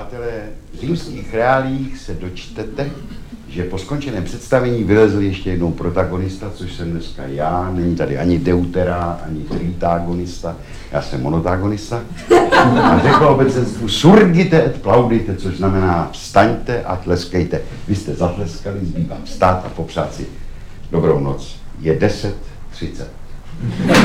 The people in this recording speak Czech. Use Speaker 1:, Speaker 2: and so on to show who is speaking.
Speaker 1: Přátelé, v římských reálích se dočtete, že po skončeném představení vylezl ještě jednou protagonista, což jsem dneska já, není tady ani deutera, ani tritagonista, já jsem monotagonista. A řekl obecenstvu surgite et plaudite, což znamená vstaňte a tleskejte. Vy jste zatleskali, zbývá vstát a popřát si dobrou noc. Je 10:30.